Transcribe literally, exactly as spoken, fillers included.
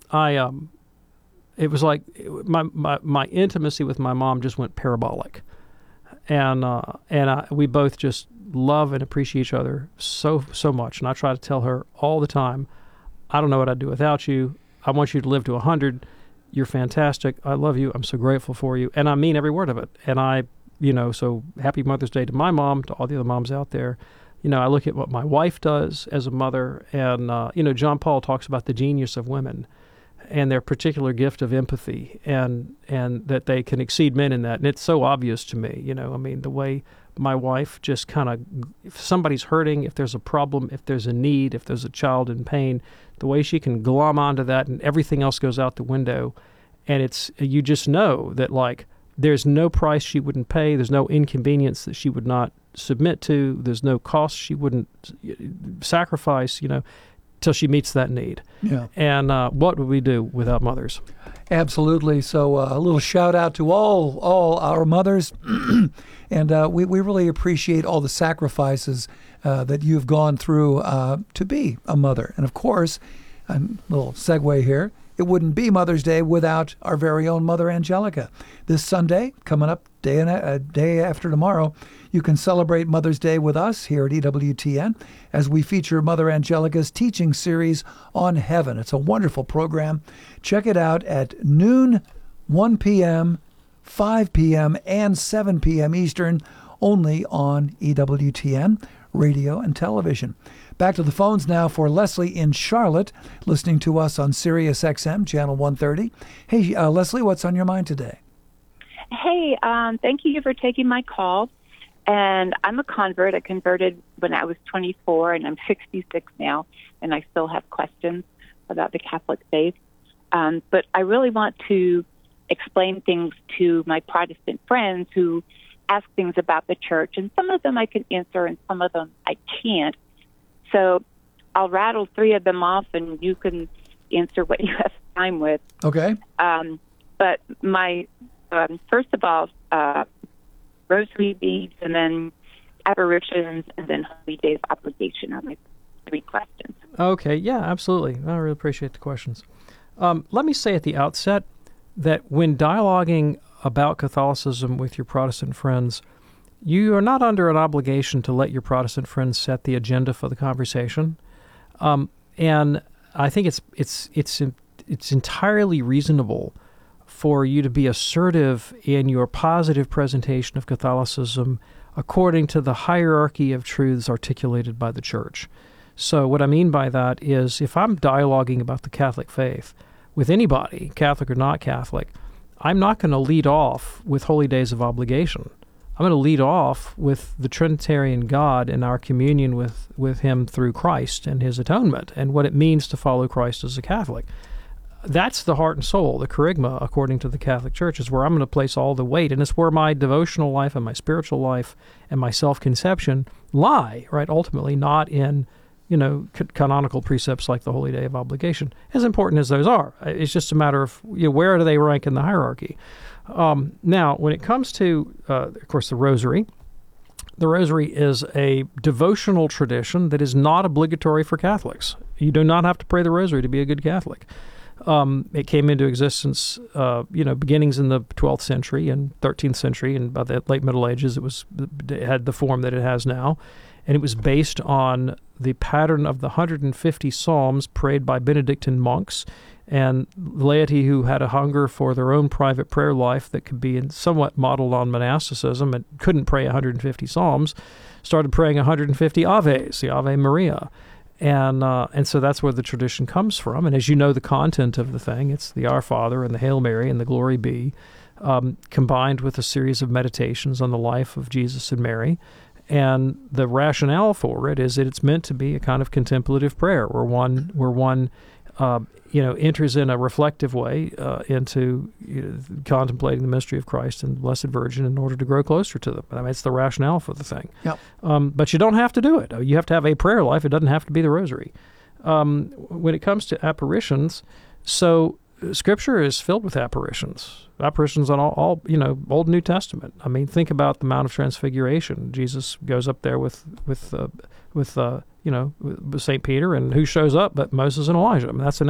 I um, it was like my, my my intimacy with my mom just went parabolic, and uh, and I, we both just love and appreciate each other so so much. And I try to tell her all the time, I don't know what I'd do without you. I want you to live to a hundred. You're fantastic. I love you. I'm so grateful for you, and I mean every word of it. And I, you know, so happy Mother's Day to my mom, to all the other moms out there. You know, I look at what my wife does as a mother, and, uh, you know, John Paul talks about the genius of women and their particular gift of empathy, and and that they can exceed men in that. And it's so obvious to me, you know, I mean, the way my wife just kind of, if somebody's hurting, if there's a problem, if there's a need, if there's a child in pain, the way she can glom onto that and everything else goes out the window. And it's, you just know that, like, there's no price she wouldn't pay. There's no inconvenience that she would not submit to. There's no cost she wouldn't sacrifice, you know, till she meets that need. Yeah. And uh, what would we do without mothers? Absolutely. So uh, a little shout out to all all our mothers. And uh, we, we really appreciate all the sacrifices uh, that you've gone through uh, to be a mother. And of course, a little segue here, it wouldn't be Mother's Day without our very own Mother Angelica. This Sunday, coming up day and a, a day after tomorrow, you can celebrate Mother's Day with us here at E W T N as we feature Mother Angelica's teaching series on heaven. It's a wonderful program. Check it out at noon, one p.m., five p.m., and seven p.m. Eastern, only on E W T N radio and television. Back to the phones now for Leslie in Charlotte, listening to us on Sirius X M, channel one thirty. Hey, uh, Leslie, what's on your mind today? Hey, um, thank you for taking my call. And I'm a convert. I converted when I was twenty-four, and I'm sixty-six now, and I still have questions about the Catholic faith. Um, but I really want to explain things to my Protestant friends who ask things about the church, and some of them I can answer, and some of them I can't. So I'll rattle three of them off, and you can answer what you have time with. Okay. Um, but my, um, first of all, uh, rosary beads, and then apparitions, and then Holy Days obligation are my three questions. Okay, yeah, absolutely. I really appreciate the questions. Um, let me say at the outset that when dialoguing about Catholicism with your Protestant friends, you are not under an obligation to let your Protestant friends set the agenda for the conversation. Um, and I think it's it's it's it's entirely reasonable for you to be assertive in your positive presentation of Catholicism according to the hierarchy of truths articulated by the Church. So what I mean by that is, if I'm dialoguing about the Catholic faith with anybody, Catholic or not Catholic, I'm not going to lead off with Holy Days of obligation. I'm going to lead off with the Trinitarian God and our communion with, with Him through Christ and His atonement and what it means to follow Christ as a Catholic. That's the heart and soul, the kerygma, according to the Catholic Church, is where I'm going to place all the weight. And it's where my devotional life and my spiritual life and my self-conception lie, right, ultimately, not in, you know, c- canonical precepts like the Holy Day of Obligation, as important as those are. It's just a matter of, you know, where do they rank in the hierarchy? Um, now, when it comes to, uh, of course, the Rosary, the Rosary is a devotional tradition that is not obligatory for Catholics. You do not have to pray the Rosary to be a good Catholic. Um, it came into existence, uh, you know, beginnings in the twelfth century and thirteenth century, and by the late Middle Ages, it was it had the form that it has now, and it was based on the pattern of the one hundred fifty psalms prayed by Benedictine monks and laity who had a hunger for their own private prayer life that could be somewhat modeled on monasticism and couldn't pray one hundred fifty psalms, started praying one hundred fifty Aves, the Ave Maria. And uh, and so that's where the tradition comes from. And as you know, the content of the thing, it's the Our Father and the Hail Mary and the Glory Be, um, combined with a series of meditations on the life of Jesus and Mary. And the rationale for it is that it's meant to be a kind of contemplative prayer, where one where one uh, you know enters in a reflective way uh, into you know, contemplating the mystery of Christ and the Blessed Virgin in order to grow closer to them. I mean, it's the rationale for the thing. Yep. Um, but you don't have to do it. You have to have a prayer life. It doesn't have to be the Rosary. Um, when it comes to apparitions, so Scripture is filled with apparitions. Apparitions on all, all, you know, Old and New Testament. I mean, think about the Mount of Transfiguration. Jesus goes up there with with uh, with uh, you know with Saint Peter, and who shows up but Moses and Elijah? I mean, that's an